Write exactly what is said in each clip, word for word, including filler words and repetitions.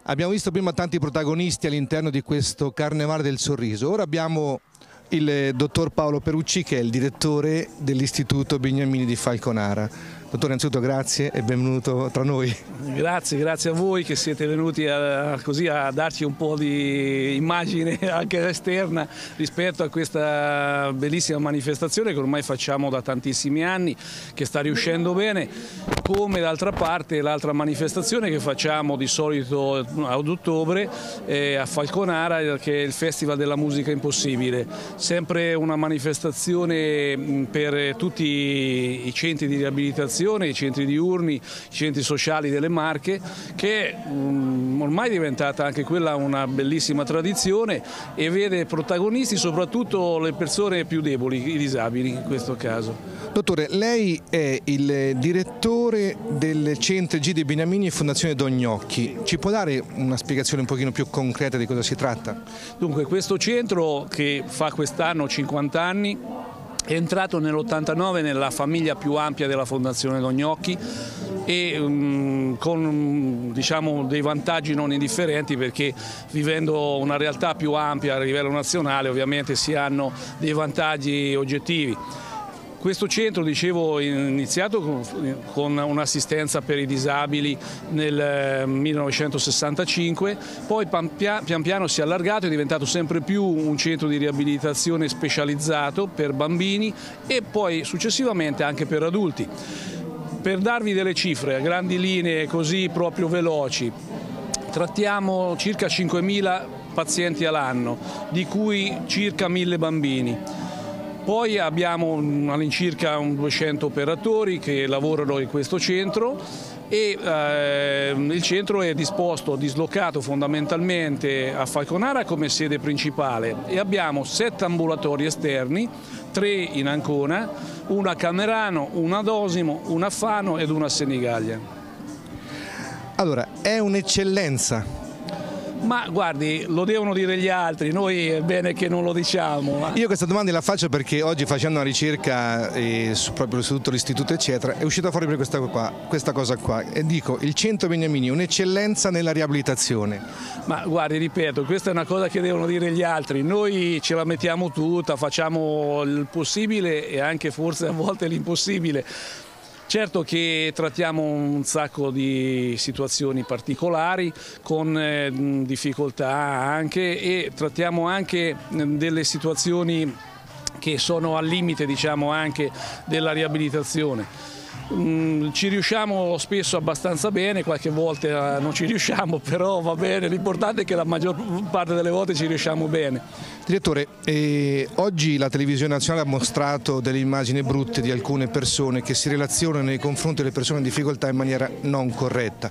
Abbiamo visto prima tanti protagonisti all'interno di questo Carnevale del Sorriso, ora abbiamo il dottor Paolo Perucci che è il direttore dell'Istituto Beniamini di Falconara. Dottore, innanzitutto grazie e benvenuto tra noi. Grazie, grazie a voi che siete venuti a, così a darci un po' di immagine anche esterna rispetto a questa bellissima manifestazione che ormai facciamo da tantissimi anni, che sta riuscendo bene, come d'altra parte l'altra manifestazione che facciamo di solito ad ottobre eh, a Falconara, che è il Festival della Musica Impossibile, sempre una manifestazione per tutti i centri di riabilitazione, i centri diurni, i centri sociali delle Marche, che um, ormai è diventata anche quella una bellissima tradizione e vede protagonisti soprattutto le persone più deboli, i disabili in questo caso. Dottore, lei è il direttore del Centro Egidi Beniamini e Fondazione Don Gnocchi. Ci può dare una spiegazione un pochino più concreta di cosa si tratta? Dunque, questo centro che fa quest'anno cinquanta anni è entrato nell'ottantanove nella famiglia più ampia della Fondazione Don Gnocchi e um, con diciamo, dei vantaggi non indifferenti, perché vivendo una realtà più ampia a livello nazionale ovviamente si hanno dei vantaggi oggettivi. Questo centro, dicevo, è iniziato con un'assistenza per i disabili nel millenovecentosessantacinque, poi pian piano si è allargato, è diventato sempre più un centro di riabilitazione specializzato per bambini e poi successivamente anche per adulti. Per darvi delle cifre a grandi linee così proprio veloci, trattiamo circa cinquemila pazienti all'anno, di cui circa mille bambini. Poi abbiamo all'incirca duecento operatori che lavorano in questo centro e eh, il centro è disposto, dislocato fondamentalmente a Falconara come sede principale e abbiamo sette ambulatori esterni, tre in Ancona, una a Camerano, una ad Osimo, una a Fano ed una a Senigallia. Allora, è un'eccellenza. Ma guardi, lo devono dire gli altri, noi è bene che non lo diciamo. Io questa domanda la faccio perché oggi, facendo una ricerca eh, su, proprio su tutto l'istituto eccetera, è uscita fuori per questa, qua, questa cosa qua e dico: il Centro Beniamini è un'eccellenza nella riabilitazione. Ma guardi, ripeto, questa è una cosa che devono dire gli altri, noi ce la mettiamo tutta, facciamo il possibile e anche forse a volte l'impossibile. Certo che trattiamo un sacco di situazioni particolari con eh, difficoltà anche e trattiamo anche delle situazioni che sono al limite, diciamo, anche della riabilitazione. Mm, ci riusciamo spesso abbastanza bene, qualche volta non ci riusciamo, però va bene, l'importante è che la maggior parte delle volte ci riusciamo bene. Direttore, eh, oggi la televisione nazionale ha mostrato delle immagini brutte di alcune persone che si relazionano nei confronti delle persone in difficoltà in maniera non corretta.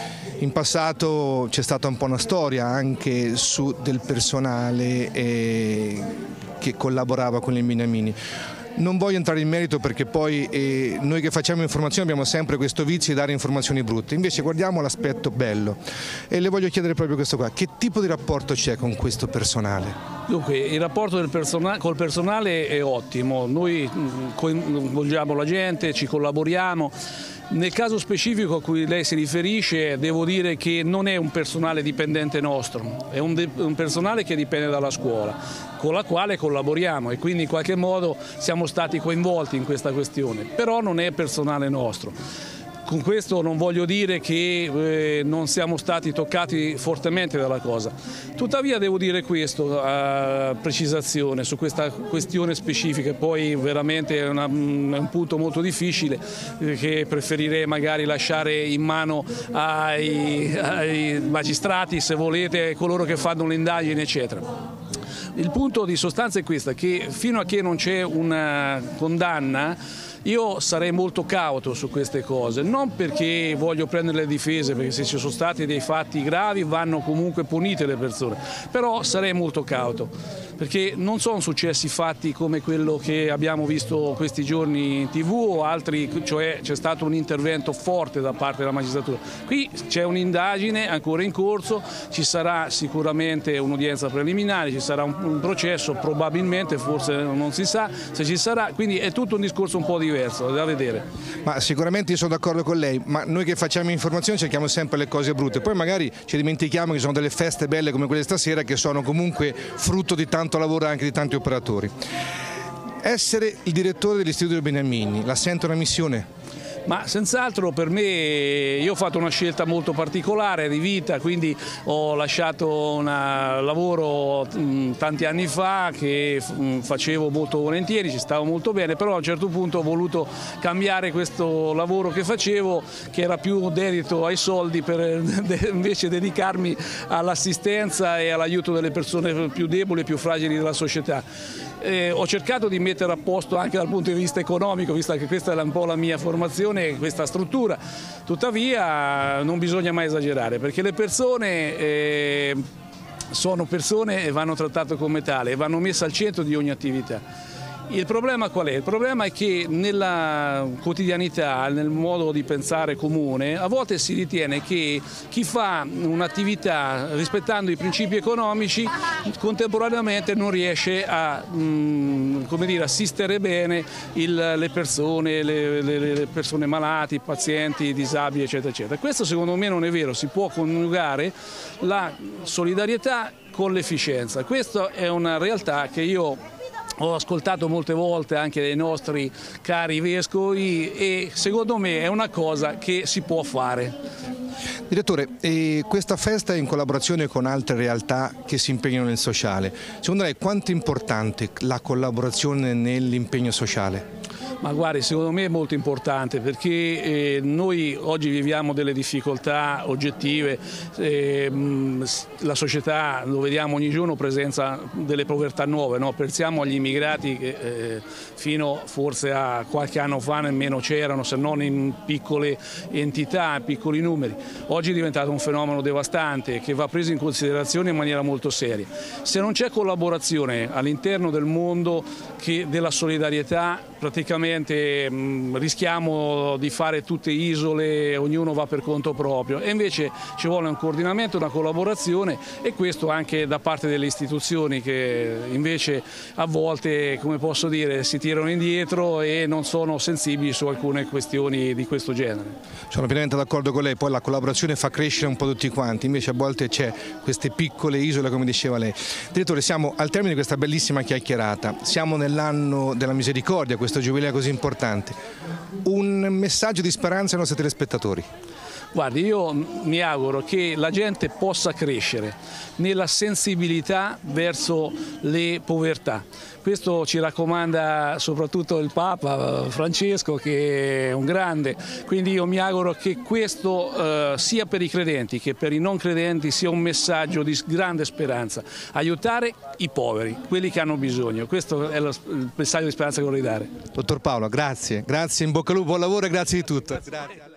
In passato c'è stata un po' una storia anche su del personale eh, che collaborava con il Beniamini. Non voglio entrare in merito perché poi eh, noi che facciamo informazioni abbiamo sempre questo vizio di dare informazioni brutte, invece guardiamo l'aspetto bello e le voglio chiedere proprio questo qua: che tipo di rapporto c'è con questo personale? Dunque, il rapporto del personale, col personale è ottimo, noi coinvolgiamo la gente, ci collaboriamo. Nel caso specifico a cui lei si riferisce devo dire che non è un personale dipendente nostro, è un, un personale che dipende dalla scuola, con la quale collaboriamo e quindi in qualche modo siamo stati coinvolti in questa questione, però non è personale nostro. Con questo non voglio dire che eh, non siamo stati toccati fortemente dalla cosa, tuttavia devo dire questo a precisazione su questa questione specifica, poi veramente è, una, è un punto molto difficile eh, che preferirei magari lasciare in mano ai, ai magistrati, se volete, coloro che fanno l'indagine eccetera. Il punto di sostanza è questo, che fino a che non c'è una condanna io sarei molto cauto su queste cose, non perché voglio prendere le difese, perché se ci sono stati dei fatti gravi vanno comunque punite le persone, però sarei molto cauto. perché non sono successi fatti come quello che abbiamo visto questi giorni in tivù o altri, cioè c'è stato un intervento forte da parte della magistratura. Qui c'è un'indagine ancora in corso, ci sarà sicuramente un'udienza preliminare, ci sarà un, un processo, probabilmente, forse non si sa se ci sarà, quindi è tutto un discorso un po' diverso da vedere. Ma sicuramente io sono d'accordo con lei, ma noi che facciamo informazioni cerchiamo sempre le cose brutte, poi magari ci dimentichiamo che ci sono delle feste belle come quelle stasera che sono comunque frutto di tanto lavoro anche di tanti operatori. Essere il direttore dell'Istituto Beniamini, la sente una missione? Ma senz'altro per me, io ho fatto una scelta molto particolare di vita, quindi ho lasciato un lavoro mh, tanti anni fa che mh, facevo molto volentieri, ci stavo molto bene, però a un certo punto ho voluto cambiare questo lavoro che facevo, che era più dedito ai soldi, per de, invece dedicarmi all'assistenza e all'aiuto delle persone più deboli e più fragili della società. Eh, ho cercato di mettere a posto anche dal punto di vista economico, visto che questa è un po' la mia formazione, questa struttura. Tuttavia non bisogna mai esagerare, perché le persone eh, sono persone e vanno trattate come tale e vanno messe al centro di ogni attività. Il problema qual è? Il problema è che nella quotidianità, nel modo di pensare comune, a volte si ritiene che chi fa un'attività rispettando i principi economici contemporaneamente non riesce a mh, come dire, assistere bene il, le persone, le, le, le persone malate, i pazienti, i disabili, eccetera, eccetera. Questo secondo me non è vero, si può coniugare la solidarietà con l'efficienza. Questa è una realtà che io ho ascoltato molte volte anche dai nostri cari vescovi e secondo me è una cosa che si può fare. Direttore, eh, questa festa è in collaborazione con altre realtà che si impegnano nel sociale. Secondo lei quanto è importante la collaborazione nell'impegno sociale? Ma guardi, secondo me è molto importante perché eh, noi oggi viviamo delle difficoltà oggettive, eh, la società, lo vediamo ogni giorno, presenza delle povertà nuove, no? Pensiamo agli immigrati che eh, fino forse a qualche anno fa nemmeno c'erano, se non in piccole entità, in piccoli numeri. Oggi è diventato un fenomeno devastante che va preso in considerazione in maniera molto seria. Se non c'è collaborazione all'interno del mondo che, della solidarietà, praticamente mh, rischiamo di fare tutte isole, ognuno va per conto proprio, e invece ci vuole un coordinamento, una collaborazione, e questo anche da parte delle istituzioni che invece a volte, come posso dire, si tirano indietro e non sono sensibili su alcune questioni di questo genere. Sono pienamente d'accordo con lei, poi la collaborazione fa crescere un po' tutti quanti, invece a volte c'è queste piccole isole come diceva lei. Direttore, siamo al termine di questa bellissima chiacchierata, siamo nell'anno della misericordia, questo giubileo così importante. Un messaggio di speranza ai nostri telespettatori. Guardi, io mi auguro che la gente possa crescere nella sensibilità verso le povertà. Questo ci raccomanda soprattutto il Papa Francesco, che è un grande, quindi io mi auguro che questo eh, sia per i credenti che per i non credenti sia un messaggio di grande speranza. Aiutare i poveri, quelli che hanno bisogno, questo è lo, il messaggio di speranza che vorrei dare. Dottor Paolo, grazie, grazie, in bocca al lupo, buon lavoro e grazie di tutto. Grazie.